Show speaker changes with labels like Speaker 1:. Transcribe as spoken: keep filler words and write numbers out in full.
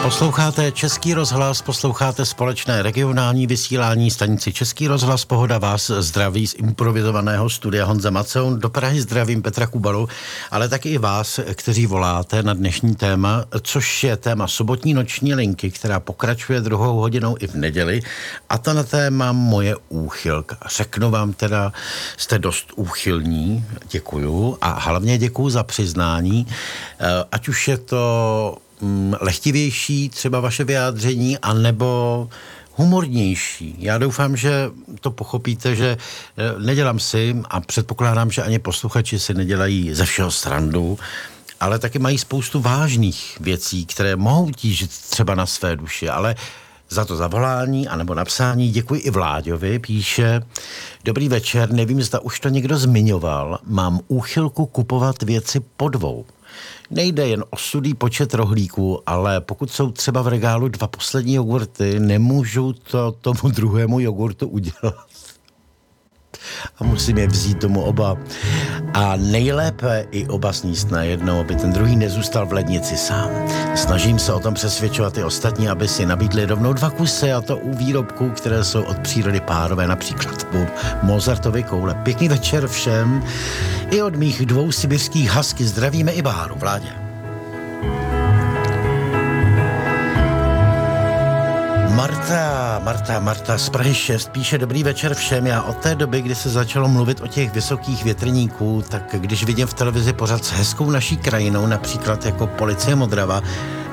Speaker 1: Posloucháte Český rozhlas, posloucháte společné regionální vysílání stanici Český rozhlas. Pohoda vás zdraví z improvizovaného studia Honza Macoun. Do Prahy zdravím Petra Kubalu, ale taky i vás, kteří voláte na dnešní téma, což je téma sobotní noční linky, která pokračuje druhou hodinou i v neděli. A to na téma moje úchylka. Řeknu vám teda, jste dost úchylní, děkuju. A hlavně děkuju za přiznání, ať už je to lehtivější třeba vaše vyjádření, anebo humornější. Já doufám, že to pochopíte, že nedělám si a předpokládám, že ani posluchači si nedělají ze všeho srandu, ale taky mají spoustu vážných věcí, které mohou tížit třeba na své duši, ale za to zavolání anebo napsání děkuji i Vláďovi, píše: Dobrý večer, nevím, zda už to někdo zmiňoval, mám úchylku kupovat věci po dvou. Nejde jen o sudý počet rohlíků, ale pokud jsou třeba v regálu dva poslední jogurty, nemůžu to tomu druhému jogurtu udělat. A musím je vzít domů oba. A nejlépe i oba sníst najednou, aby ten druhý nezůstal v lednici sám. Snažím se o tom přesvědčovat i ostatní, aby si nabídli rovnou dva kusy, a to u výrobků, které jsou od přírody párové, například u Mozartovy koule. Pěkný večer všem. I od mých dvou sibirských husky zdravíme i Báru. Vládě. Marta, Marta, Marta z Prahy šest píše: Dobrý večer všem. Já od té doby, kdy se začalo mluvit o těch vysokých větrníků, tak když vidím v televizi pořad s hezkou naší krajinou, například jako Policie Modrava,